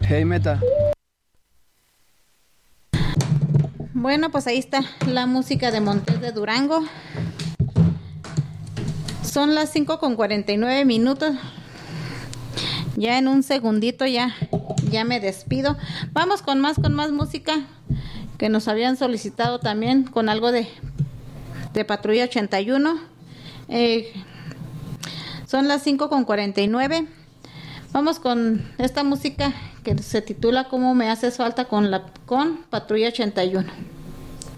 Hey, Meta. Bueno, pues ahí está la música de Montes de Durango. Son las 5:49. Ya en un segundito ya me despido. Vamos con más música que nos habían solicitado también, con algo de Patrulla 81. Son las 5:49. Vamos con esta música que se titula ¿Cómo me haces falta? con Patrulla 81.